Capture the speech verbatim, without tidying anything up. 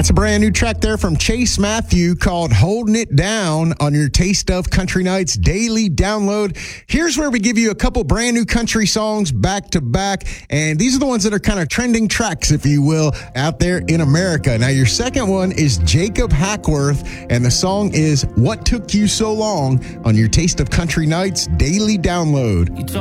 That's a brand new track there from Chase Matthew called Holding It Down on your Taste of Country Nights daily download. Here's where we give you a couple brand new country songs back to back. And these are the ones that are kind of trending tracks, if you will, out there in America. Now, your second one is Jacob Hackworth, and the song is What Took You So Long on your Taste of Country Nights daily download.